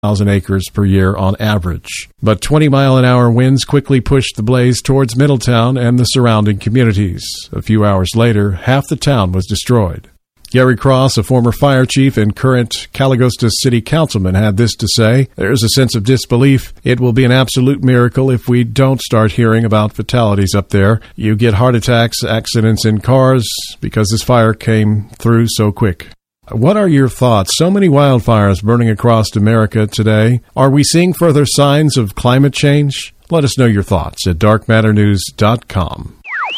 1,000 acres per year on average. But 20-mile-an-hour winds quickly pushed the blaze towards Middletown and the surrounding communities. A few hours later, half the town was destroyed. Gary Cross, a former fire chief and current Calagostas city councilman, had this to say: "There's a sense of disbelief. It will be an absolute miracle if we don't start hearing about fatalities up there. You get heart attacks, accidents in cars, because this fire came through so quick." What are your thoughts? So many wildfires burning across America today. Are we seeing further signs of climate change? Let us know your thoughts at darkmatternews.com.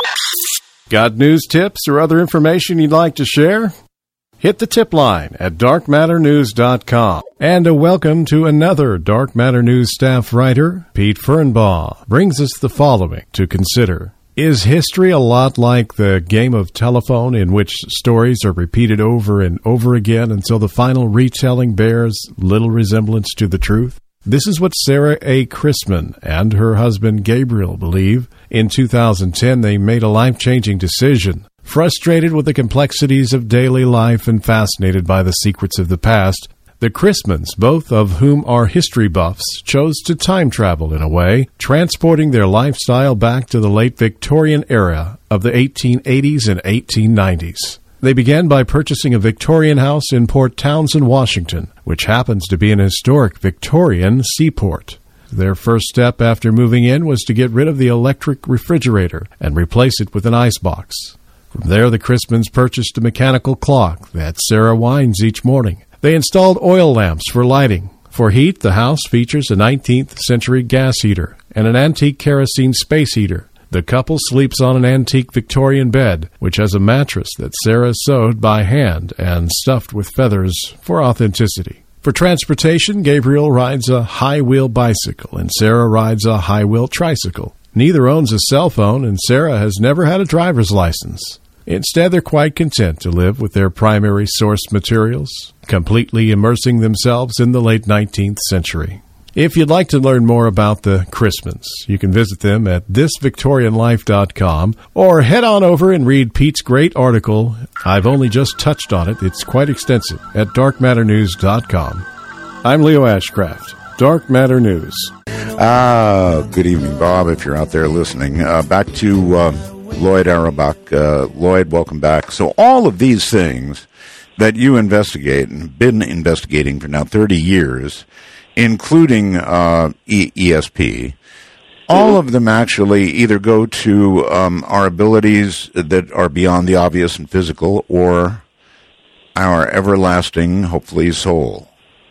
Got news, tips, or other information you'd like to share? Hit the tip line at darkmatternews.com. And a welcome to another Dark Matter News staff writer. Pete Fernbaugh brings us the following to consider. Is history a lot like the game of telephone in which stories are repeated over and over again until the final retelling bears little resemblance to the truth? This is what Sarah A. Chrisman and her husband Gabriel believe. In 2010, they made a life-changing decision. Frustrated with the complexities of daily life and fascinated by the secrets of the past, the Chrismans, both of whom are history buffs, chose to time travel in a way, transporting their lifestyle back to the late Victorian era of the 1880s and 1890s. They began by purchasing a Victorian house in Port Townsend, Washington, which happens to be an historic Victorian seaport. Their first step after moving in was to get rid of the electric refrigerator and replace it with an icebox. From there, the Chrismans purchased a mechanical clock that Sarah winds each morning. They installed oil lamps for lighting. For heat, the house features a 19th century gas heater and an antique kerosene space heater. The couple sleeps on an antique Victorian bed, which has a mattress that Sarah sewed by hand and stuffed with feathers for authenticity. For transportation, Gabriel rides a high-wheel bicycle and Sarah rides a high-wheel tricycle. Neither owns a cell phone and Sarah has never had a driver's license. Instead, they're quite content to live with their primary source materials, completely immersing themselves in the late 19th century. If you'd like to learn more about the Chrismans, you can visit them at thisvictorianlife.com or head on over and read Pete's great article. I've only just touched on it. It's quite extensive at darkmatternews.com. I'm Leo Ashcraft, Dark Matter News. Good evening, Bob, if you're out there listening. Back to Lloyd Auerbach. Lloyd, welcome back. So all of these things that you investigate and been investigating for now 30 years, including ESP, all of them actually either go to our abilities that are beyond the obvious and physical or our everlasting, hopefully, soul.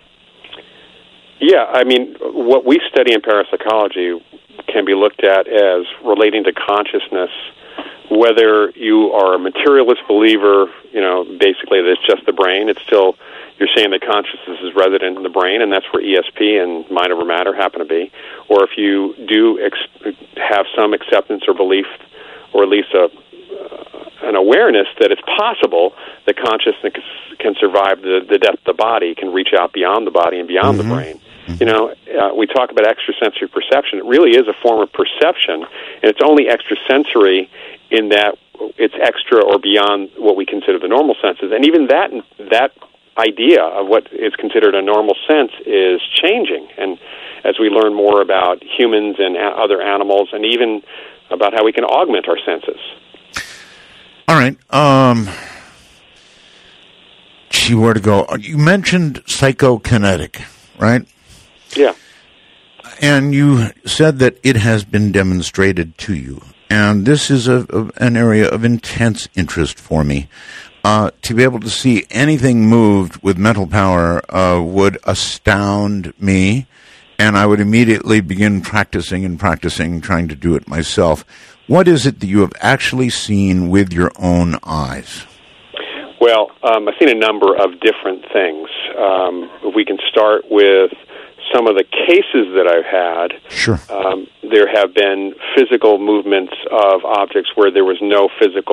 Yeah, I mean, what we study in parapsychology can be looked at as relating to consciousness, whether you are a materialist believer, basically that it's just the brain. It's still, you're saying that consciousness is resident in the brain, and that's where ESP and mind over matter happen to be. Or if you do have some acceptance or belief, or at least an awareness that it's possible that consciousness can survive the death of the body, can reach out beyond the body and beyond the brain. We talk about extrasensory perception. It really is a form of perception, and it's only extrasensory in that it's extra or beyond what we consider the normal senses. And even that idea of what is considered a normal sense is changing. And as we learn more about humans and other animals, and even about how we can augment our senses. All right. Where to go? You mentioned psychokinetic, right? Yeah. And you said that it has been demonstrated to you. And this is an area of intense interest for me. To be able to see anything moved with mental power would astound me, and I would immediately begin practicing, trying to do it myself. What is it that you have actually seen with your own eyes? Well, I've seen a number of different things. If we can start with some of the cases that I've had, sure. There have been physical movements of objects where there was no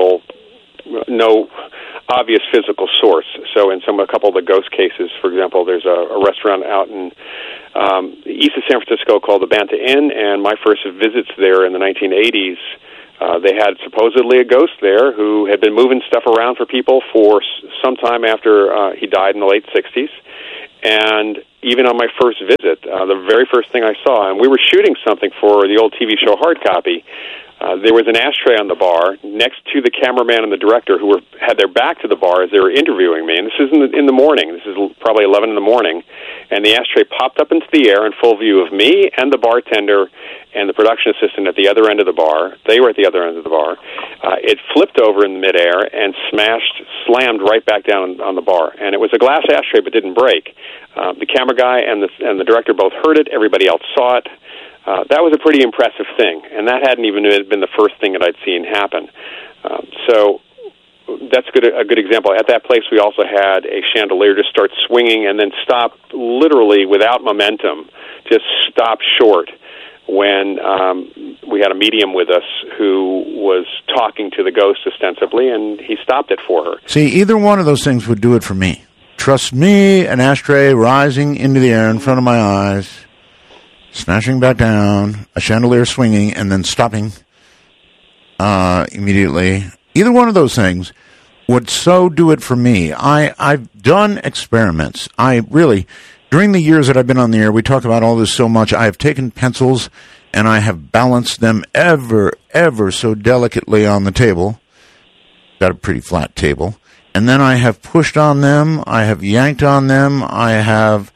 obvious physical source. So in a couple of the ghost cases, for example, there's a restaurant out in east of San Francisco called the Banta Inn, and my first visits there in the 1980s, they had supposedly a ghost there who had been moving stuff around for people for some time after he died in the late 60s. And even on my first visit, the very first thing I saw, and we were shooting something for the old TV show Hard Copy, there was an ashtray on the bar next to the cameraman and the director who had their back to the bar as they were interviewing me. And this is in the morning. This is probably 11 in the morning. And the ashtray popped up into the air in full view of me and the bartender and the production assistant at the other end of the bar. They were at the other end of the bar. It flipped over in midair and slammed right back down on the bar. And it was a glass ashtray but didn't break. The camera guy and the director both heard it. Everybody else saw it. That was a pretty impressive thing, and that hadn't even been the first thing that I'd seen happen. So that's a good example. At that place, we also had a chandelier just start swinging and then stop literally without momentum, just stop short when we had a medium with us who was talking to the ghost ostensibly, and he stopped it for her. See, either one of those things would do it for me. Trust me, an ashtray rising into the air in front of my eyes, smashing back down, a chandelier swinging, and then stopping immediately. Either one of those things would so do it for me. I've done experiments. During the years that I've been on the air, we talk about all this so much. I have taken pencils and I have balanced them ever so delicately on the table. Got a pretty flat table. And then I have pushed on them. I have yanked on them. I have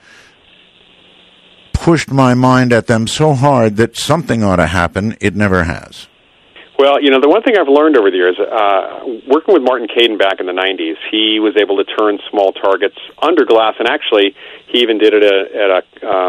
pushed my mind at them so hard that something ought to happen. It never has. Well, the one thing I've learned over the years, working with Martin Caden back in the 90s, he was able to turn small targets under glass, and actually he even did it at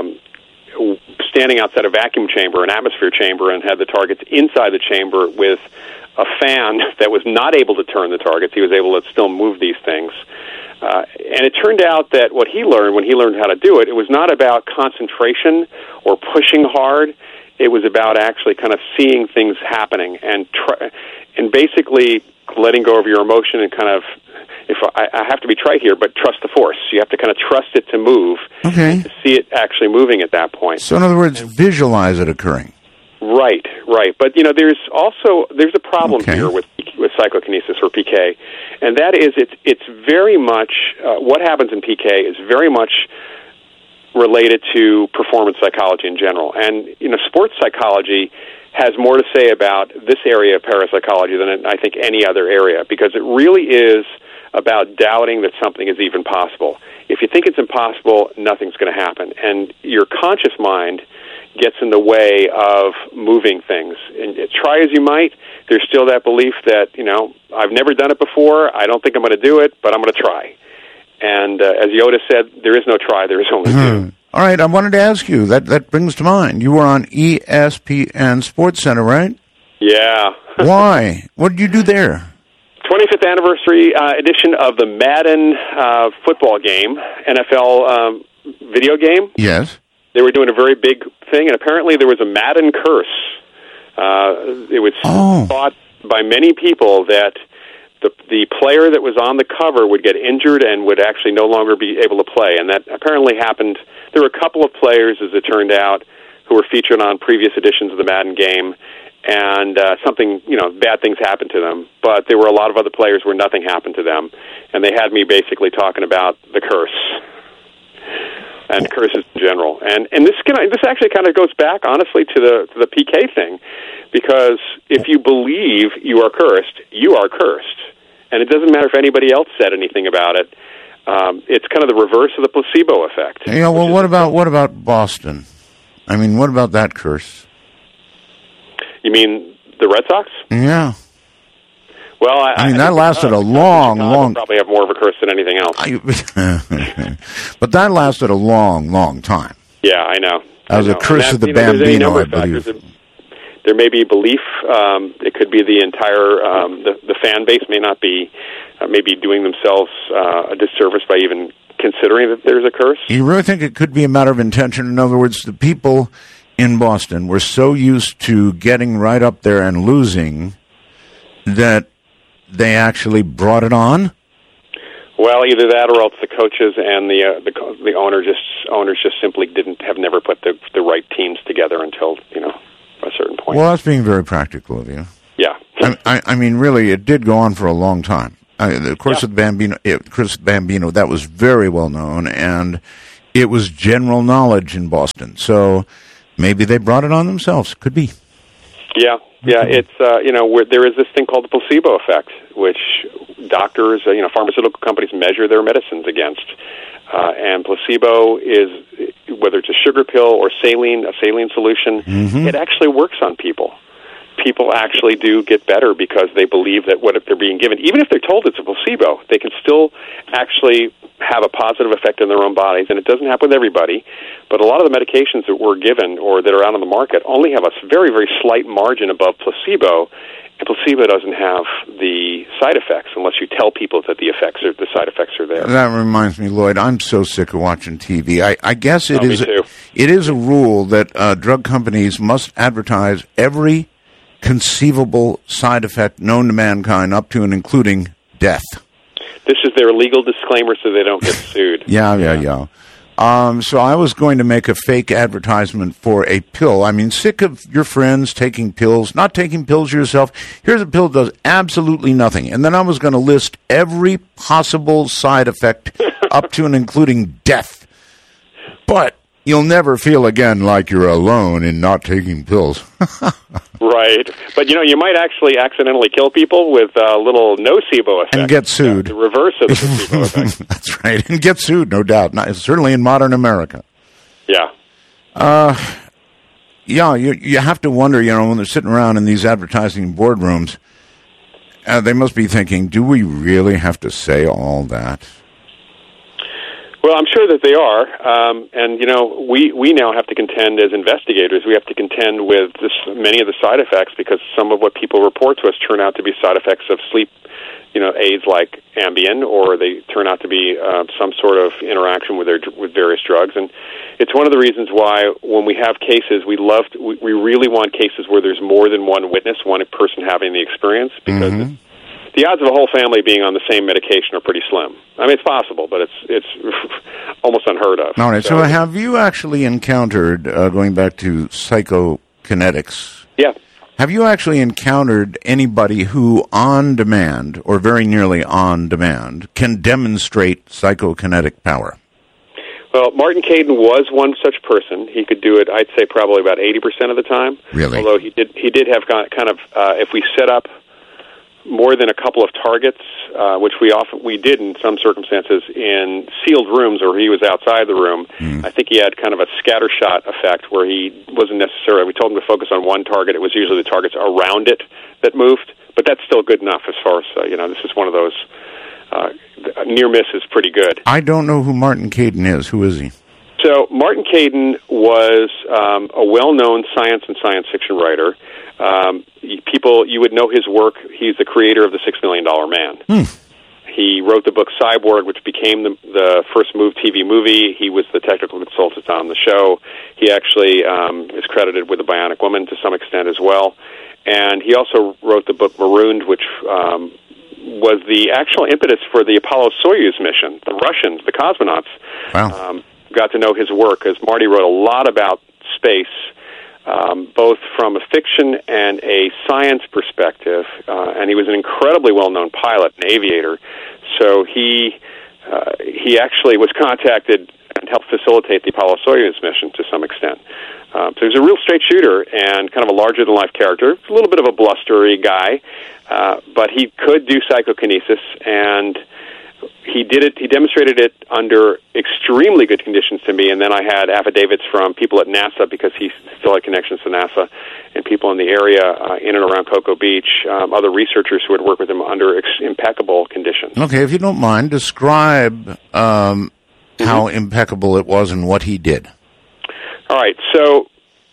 standing outside a vacuum chamber, an atmosphere chamber, and had the targets inside the chamber with a fan that was not able to turn the targets. He was able to still move these things. And it turned out that what he learned when he learned how to do it, it was not about concentration or pushing hard. It was about actually kind of seeing things happening and basically letting go of your emotion and kind of, I have to be trite here, but trust the force. You have to kind of trust it to move, okay, to see it actually moving at that point. So in other words, visualize it occurring. Right. But there's a problem here with psychokinesis or PK, and that is it's very much what happens in PK is very much related to performance psychology in general. And sports psychology has more to say about this area of parapsychology than I think any other area, because it really is about doubting that something is even possible. If you think it's impossible, nothing's going to happen, and your conscious mind gets in the way of moving things. And try as you might, there's still that belief that, I've never done it before, I don't think I'm going to do it, but I'm going to try. And as Yoda said, there is no try, there is only do. All right, I wanted to ask you, that brings to mind, you were on ESPN Sports Center, right? Yeah. Why? What did you do there? 25th anniversary edition of the Madden football game, NFL video game. Yes. They were doing a very big thing, and apparently there was a Madden curse. It was thought by many people that the player that was on the cover would get injured and would actually no longer be able to play, and that apparently happened. There were a couple of players, as it turned out, who were featured on previous editions of the Madden game, and bad things happened to them. But there were a lot of other players where nothing happened to them, and they had me basically talking about the curse and curses in general. And this actually kind of goes back, honestly, to the PK thing, because if you believe you are cursed, you are cursed. And it doesn't matter if anybody else said anything about it. It's kind of the reverse of the placebo effect. Well, what about Boston? I mean, what about that curse? You mean the Red Sox? Yeah. Well, I mean, that lasted a long. Probably have more of a curse than anything else. But that lasted a long time. Yeah, I know. That was a curse of the Bambino, I believe. There may be belief. It could be the entire the fan base may not be maybe doing themselves a disservice by even considering that there's a curse. You really think it could be a matter of intention? In other words, the people in Boston were so used to getting right up there and losing that they actually brought it on? Well, either that, or else the coaches and the owners just simply never put the right teams together until a certain point. Well, that's being very practical of you. Yeah. I mean, really, it did go on for a long time. Of course, with Bambino, Chris Bambino, that was very well known, and it was general knowledge in Boston. So maybe they brought it on themselves. Could be. Yeah. It's where there is this thing called the placebo effect, which doctors, pharmaceutical companies measure their medicines against, and placebo is, whether it's a sugar pill or a saline solution, it actually works on people. People actually do get better because they believe that what if they're being given, even if they're told it's a placebo, they can still actually have a positive effect on their own bodies. And it doesn't happen with everybody, but a lot of the medications that we're given or that are out on the market only have a very, very slight margin above placebo, and placebo doesn't have the side effects unless you tell people that the side effects are there. That reminds me, Lloyd, I'm so sick of watching TV. I guess it Me too. It is a rule that drug companies must advertise every conceivable side effect known to mankind, up to and including death. This is their legal disclaimer so they don't get sued. Yeah. So I was going to make a fake advertisement for a pill. I mean, sick of your friends taking pills, not taking pills yourself. Here's a pill that does absolutely nothing. And then I was going to list every possible side effect up to and including death. But you'll never feel again like you're alone in not taking pills. Right. But, you might actually accidentally kill people with a little nocebo effect. And get sued. The reverse of the placebo effect. That's right. And get sued, no doubt. Certainly in modern America. Yeah. You have to wonder, when they're sitting around in these advertising boardrooms, they must be thinking, do we really have to say all that? Well, I'm sure that they are, and we now have to contend as investigators. We have to contend with many of the side effects because some of what people report to us turn out to be side effects of sleep, aids like Ambien, or they turn out to be some sort of interaction with various drugs. And it's one of the reasons why when we have cases, we really want cases where there's more than one witness, one person having the experience, because the odds of a whole family being on the same medication are pretty slim. I mean, it's possible, but it's almost unheard of. All right. So have you actually encountered, going back to psychokinetics? Yeah. Have you actually encountered anybody who, on demand, or very nearly on demand, can demonstrate psychokinetic power? Well, Martin Caidin was one such person. He could do it, I'd say, probably about 80% of the time. Really? Although he did have kind of if we set up more than a couple of targets, which we did in some circumstances in sealed rooms or he was outside the room. I think he had kind of a scattershot effect where he wasn't necessarily, we told him to focus on one target. It was usually the targets around it that moved, but that's still good enough as far as, this is one of those, near miss is pretty good. I don't know who Martin Caidin is. Who is he? So Martin Caidin was a well-known science and science fiction writer. You would know his work. He's the creator of The $6 Million Man. He wrote the book Cyborg, which became the first TV movie. He was the technical consultant on the show. He actually is credited with The Bionic Woman to some extent as well. And he also wrote the book Marooned, which was the actual impetus for the Apollo-Soyuz mission. The Russians, the cosmonauts, got to know his work, because Marty wrote a lot about space, both from a fiction and a science perspective, and he was an incredibly well-known pilot and aviator. So he actually was contacted and helped facilitate the Apollo-Soyuz mission to some extent. So he was a real straight shooter and kind of a larger-than-life character, a little bit of a blustery guy, but he could do psychokinesis, and he did it. He demonstrated it under extremely good conditions to me, and then I had affidavits from people at NASA, because he still had connections to NASA, and people in the area in and around Cocoa Beach, other researchers who had worked with him under impeccable conditions. Okay, if you don't mind, describe how impeccable it was and what he did. All right, so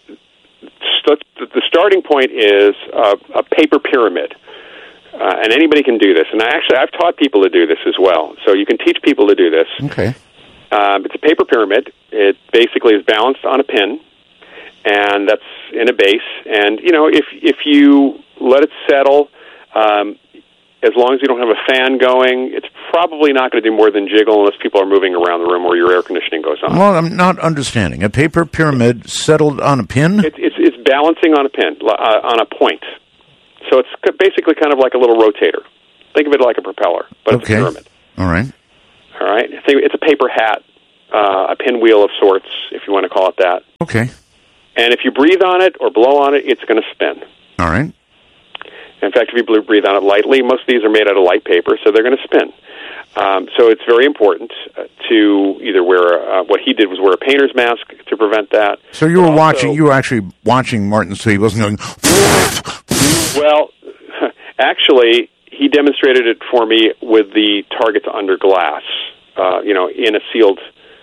the starting point is a paper pyramid. And anybody can do this. And I've taught people to do this as well. So you can teach people to do this. Okay. It's a paper pyramid. It basically is balanced on a pin, and that's in a base. And, if you let it settle, as long as you don't have a fan going, it's probably not going to do more than jiggle unless people are moving around the room or your air conditioning goes on. Well, I'm not understanding. A paper pyramid settled on a pin? It's balancing on a pin, on a point. So it's basically kind of like a little rotator. Think of it like a propeller, but it's a pyramid. All right. All right. It's a paper hat. a pinwheel of sorts, if you want to call it that. Okay. And if you breathe on it or blow on it, it's going to spin. All right. In fact, if you breathe on it lightly, most of these are made out of light paper, so they're going to spin. So it's very important to either wear, what he did was wear a painter's mask to prevent that. So you were actually watching Martin, so he wasn't going... Well, actually, he demonstrated it for me with the targets under glass, in a sealed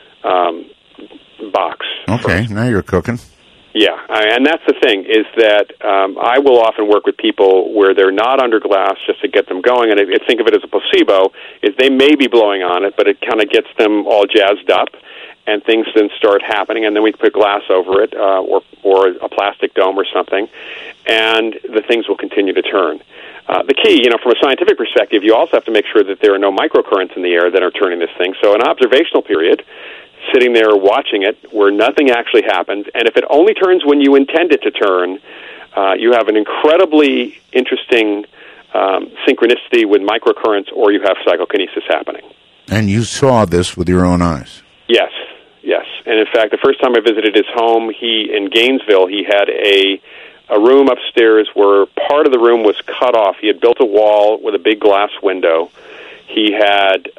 box. Okay, now you're cooking. Yeah, and that's the thing, is that I will often work with people where they're not under glass just to get them going, and I think of it as a placebo, is they may be blowing on it, but it kind of gets them all jazzed up, and things then start happening, and then we put glass over it, or a plastic dome or something, and the things will continue to turn. The key, from a scientific perspective, you also have to make sure that there are no microcurrents in the air that are turning this thing. So an observational period, sitting there watching it where nothing actually happens, and if it only turns when you intend it to turn, you have an incredibly interesting synchronicity with microcurrents, or you have psychokinesis happening. And you saw this with your own eyes? Yes. And in fact, the first time I visited his home, in Gainesville, he had a room upstairs where part of the room was cut off. He had built a wall with a big glass window. He had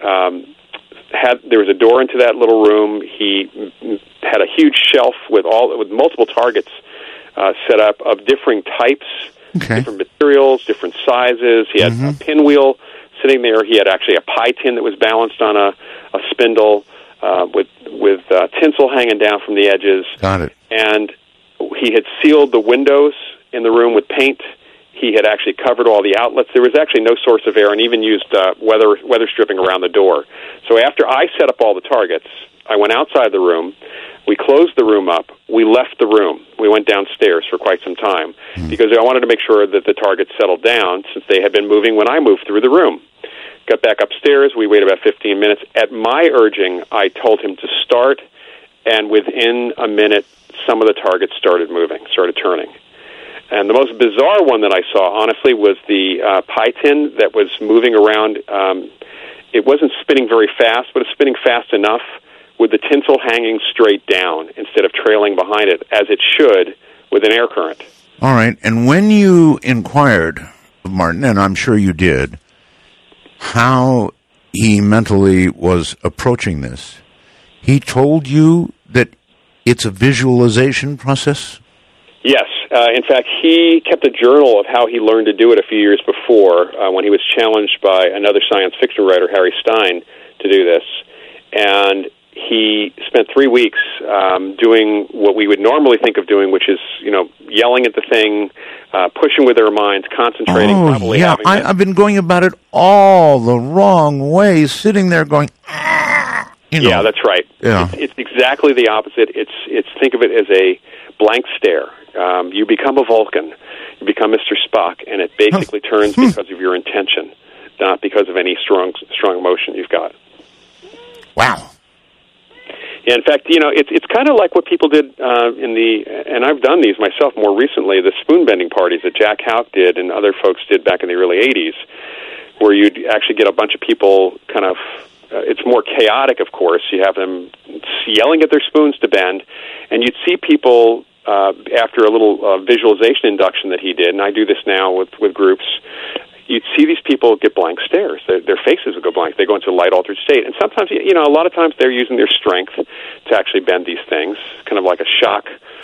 there was a door into that little room. He had a huge shelf with multiple targets set up of different types, different materials, different sizes. He had a pinwheel sitting there. He had actually a pie tin that was balanced on a spindle with tinsel hanging down from the edges. Got it. And he had sealed the windows in the room with paint. He had actually covered all the outlets. There was actually no source of air, and even used weather stripping around the door. So after I set up all the targets, I went outside the room. We closed the room up. We left the room. We went downstairs for quite some time because I wanted to make sure that the targets settled down, since they had been moving when I moved through the room. Got back upstairs. We waited about 15 minutes. At my urging, I told him to start, and within a minute, some of the targets started moving, started turning. And the most bizarre one that I saw, honestly, was the pie tin that was moving around. It wasn't spinning very fast, but it's spinning fast enough with the tinsel hanging straight down instead of trailing behind it, as it should with an air current. All right. And when you inquired of Martin, and I'm sure you did, how he mentally was approaching this, he told you that it's a visualization process? Yes. In fact, he kept a journal of how he learned to do it a few years before, when he was challenged by another science fiction writer, Harry Stein, to do this. And he spent 3 weeks doing what we would normally think of doing, which is, yelling at the thing, pushing with their minds, concentrating. Oh, yeah. I've been going about it all the wrong way, sitting there going, Yeah, that's right. Yeah. It's exactly the opposite. It's think of it as a blank stare. You become a Vulcan. You become Mr. Spock, and it basically turns because of your intention, not because of any strong emotion you've got. Wow. Yeah, in fact, it's kind of like what people did and I've done these myself more recently, the spoon bending parties that Jack Houck did and other folks did back in the early 80s, where you'd actually get a bunch of people kind of, it's more chaotic, of course. You have them yelling at their spoons to bend, and you'd see people after a little visualization induction that he did, and I do this now with groups, you'd see these people get blank stares. Their faces would go blank. They go into a light-altered state. And sometimes, a lot of times they're using their strength to actually bend these things, kind of like a shock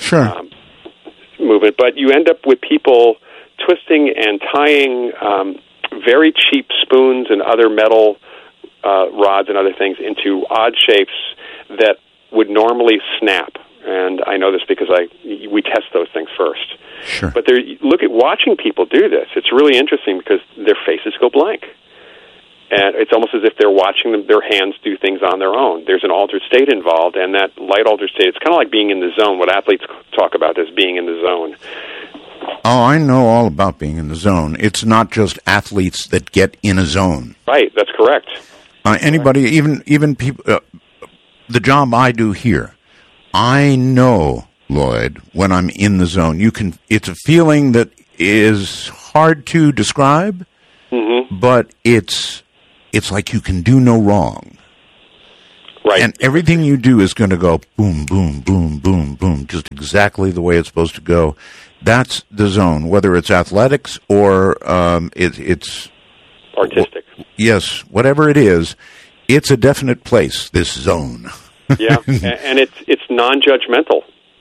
movement. But you end up with people twisting and tying very cheap spoons and other metal rods and other things into odd shapes that would normally snap. And I know this because we test those things first. Sure. But look at watching people do this. It's really interesting because their faces go blank. And it's almost as if they're watching their hands do things on their own. There's an altered state involved, and that light altered state, it's kind of like being in the zone, what athletes talk about as being in the zone. Oh, I know all about being in the zone. It's not just athletes that get in a zone. Right, that's correct. Anybody, even people, the job I do here, I know, Lloyd, when I'm in the zone. It's a feeling that is hard to describe, but it's like you can do no wrong. Right. And everything you do is going to go boom, boom, boom, boom, boom, just exactly the way it's supposed to go. That's the zone, whether it's athletics or it's artistic. Yes, whatever it is, it's a definite place, this zone. Yeah, and it's non-judgmental.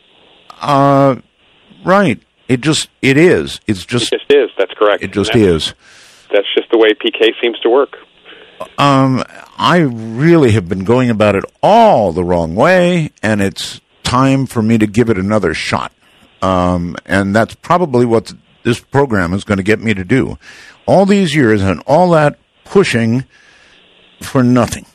Right. It is. It's just. It just is. That's correct. It just is. That's just the way PK seems to work. I really have been going about it all the wrong way, and it's time for me to give it another shot. And that's probably what this program is going to get me to do. All these years and all that pushing for nothing.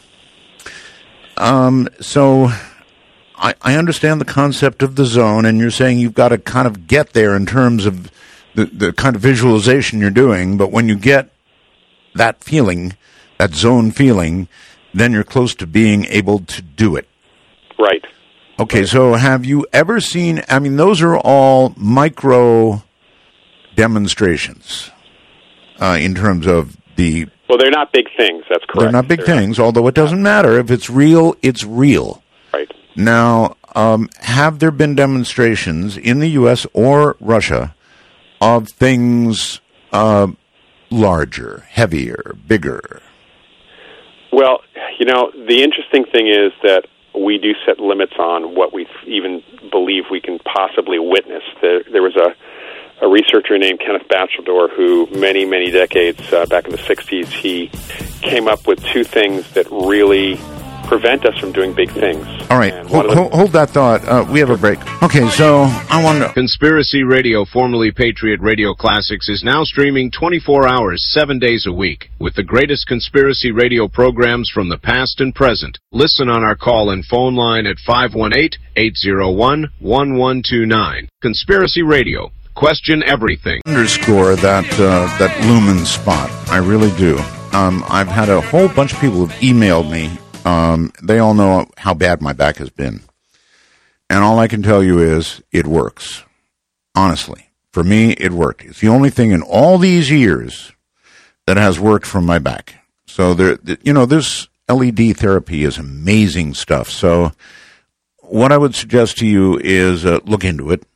So I understand the concept of the zone, and you're saying you've got to kind of get there in terms of the kind of visualization you're doing, but when you get that feeling, that zone feeling, then you're close to being able to do it. Right. Okay, so have you ever seen, I mean, those are all micro demonstrations in terms of the... Well, they're not big things, that's correct. They're not big things, although it doesn't matter. If it's real, it's real. Right. Now, have there been demonstrations in the U.S. or Russia of things larger, heavier, bigger? Well, the interesting thing is that we do set limits on what we even believe we can possibly witness. There was a researcher named Kenneth Batcheldor who many, many decades back in the 60s, he came up with two things that really prevent us from doing big things. All right, hold that thought. We have a break. Okay, so I want to... Conspiracy Radio, formerly Patriot Radio Classics, is now streaming 24 hours, 7 days a week, with the greatest conspiracy radio programs from the past and present. Listen on our call and phone line at 518-801-1129. Conspiracy Radio. Question everything. Underscore that lumen spot. I really do. I've had a whole bunch of people who've emailed me. They all know how bad my back has been. And all I can tell you is it works. Honestly. For me, it worked. It's the only thing in all these years that has worked for my back. So, this LED therapy is amazing stuff. So, what I would suggest to you is look into it.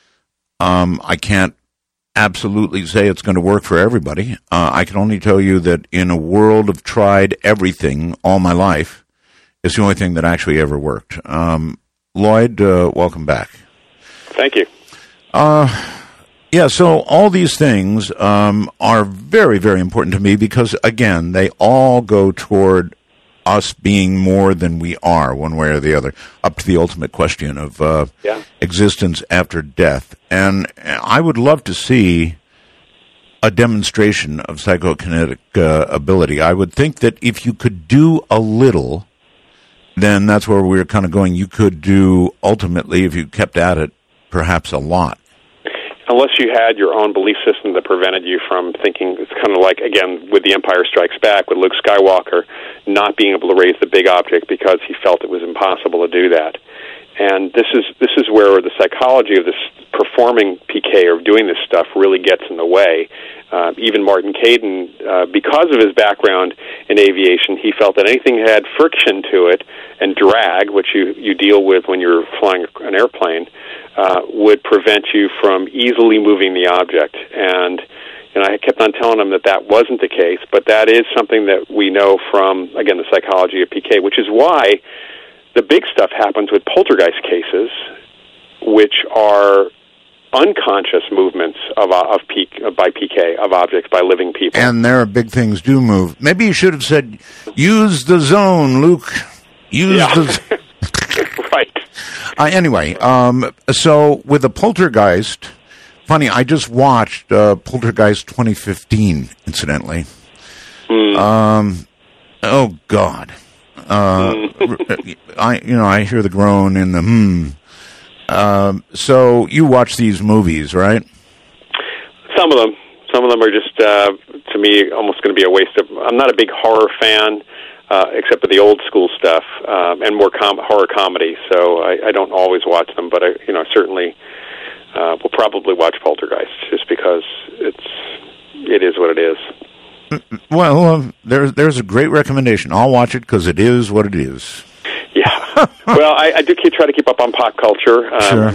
I can't absolutely say it's going to work for everybody. I can only tell you that in a world of tried everything all my life, it's the only thing that actually ever worked. Lloyd, welcome back. Thank you. Yeah, so all these things are very, very important to me because, again, they all go toward us being more than we are, one way or the other, up to the ultimate question of existence after death. And I would love to see a demonstration of psychokinetic ability. I would think that if you could do a little, then that's where we're kind of going. You could do, ultimately, if you kept at it, perhaps a lot. Unless you had your own belief system that prevented you from thinking, it's kind of like, again, with The Empire Strikes Back, with Luke Skywalker not being able to raise the big object because he felt it was impossible to do that. And this is where the psychology of this performing PK or doing this stuff really gets in the way. Even Martin Caidin, because of his background in aviation, he felt that anything that had friction to it and drag, which you deal with when you're flying an airplane, would prevent you from easily moving the object. And I kept on telling him that wasn't the case, but that is something that we know from, again, the psychology of PK, which is why the big stuff happens with poltergeist cases, which are unconscious movements by PK of objects by living people. And there are big things do move. Maybe you should have said, use the zone, Luke. Use the... Right. Anyway, so with the poltergeist, funny, I just watched Poltergeist 2015, incidentally. Oh, God. I hear the groan in the so you watch these movies, right? Some of them are just, to me, almost going to be a waste of... I'm not a big horror fan, except for the old school stuff, and more horror comedy, so I don't always watch them, but I certainly will probably watch Poltergeist, just because it is what it is. Well, there's a great recommendation. I'll watch it because it is what it is. Yeah. Well, I do try to keep up on pop culture. Sure.